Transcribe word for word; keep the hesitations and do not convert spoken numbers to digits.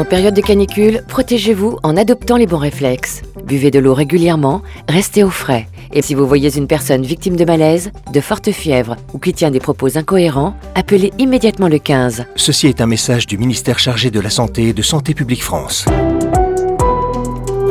En période de canicule, protégez-vous en adoptant les bons réflexes. Buvez de l'eau régulièrement, restez au frais. Et si vous voyez une personne victime de malaise, de forte fièvre ou qui tient des propos incohérents, appelez immédiatement le quinze. Ceci est un message du ministère chargé de la Santé et de Santé publique France.